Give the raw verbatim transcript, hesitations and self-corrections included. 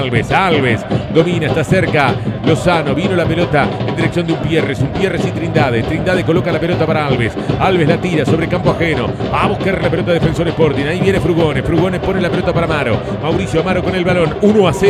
Alves. Alves domina, está cerca. Lozano, vino la pelota en dirección de Umpierres. Umpierres y Trindade. Trindade coloca la pelota para Alves. Alves la tira sobre campo ajeno. Va a buscar la pelota de Defensor Sporting. Ahí viene Frugone. Frugone pone la pelota para Amaro. Mauricio Amaro con el balón. uno a cero.